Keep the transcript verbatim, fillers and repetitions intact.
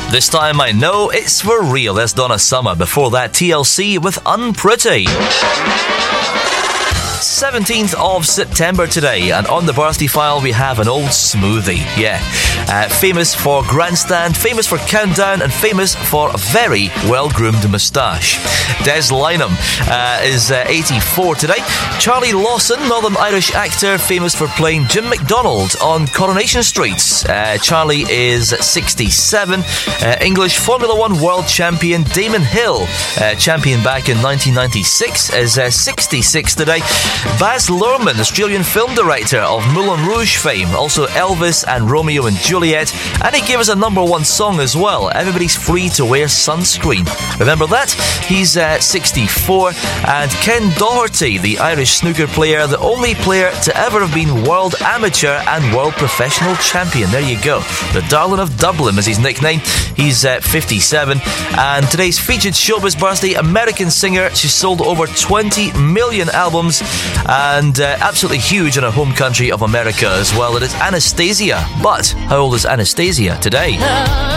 This time I know it's for real. That's Donna Summer. Before that, T L C with Unpretty. seventeenth of September today, and on the birthday file we have an old smoothie. Yeah, uh, famous for grandstand, famous for countdown, and famous for a very well-groomed moustache. Des Lynam uh, is uh, eighty-four today. Charlie Lawson, Northern Irish actor, famous for playing Jim McDonald on Coronation Street. Uh, Charlie is sixty-seven. Uh, English Formula One world champion Damon Hill, uh, champion back in nineteen ninety-six, is uh, sixty-six today. Baz Luhrmann, Australian film director of Moulin Rouge fame, also Elvis and Romeo and Juliet, and he gave us a number one song as well, Everybody's Free to Wear Sunscreen. Remember that? He's uh, sixty-four. And Ken Doherty, the Irish snooker player, the only player to ever have been world amateur and world professional champion. There you go. The Darlin of Dublin is his nickname. He's uh, fifty-seven. And today's featured showbiz birthday, American singer. She's sold over twenty million albums and uh, absolutely huge in her home country of America as well. It is Anastasia. But how old is Anastasia today?